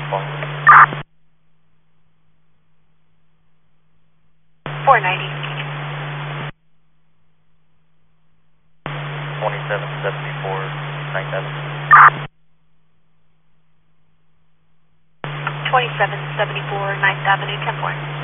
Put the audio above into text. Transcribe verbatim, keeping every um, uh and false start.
four ninety. twenty-seven seventy-four ninth Avenue. twenty-seven seventy-four ninth Avenue, ten four.